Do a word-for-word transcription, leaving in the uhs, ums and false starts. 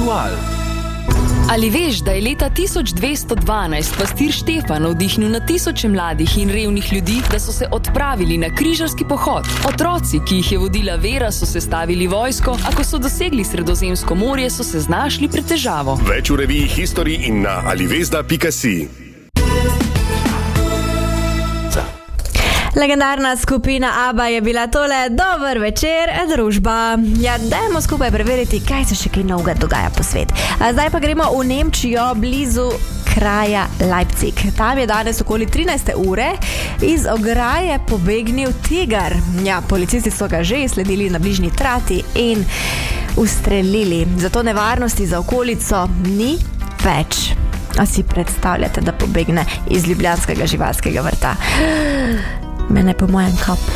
Ritual. Ali veš, da je leta tisoč dvesto dvanajst pastir Štefan navdihnil na tisoče mladih in revnih ljudi, da so se odpravili na križarski pohod? Otroci, ki jih je vodila vera, so sestavili vojsko, a ko so dosegli Sredozemsko morje, so se znašli pred težavo. Več v reviji History in na alivezda pika si. Legendarna skupina ABBA je bila tole. Dober večer, družba. Ja, dajmo skupaj preveriti, kaj se še kaj novega dogaja po svet. A zdaj pa gremo v Nemčijo, blizu kraja Leipzig. Tam je danes okoli trinajste ure iz ograje pobegnil tiger. Ja, policisti so ga že sledili na bližnji trati in ustrelili. Zato nevarnosti za okolico ni več. A si predstavljate, da pobegne iz ljubljanskega živalskega vrta? Mene po mojem kap.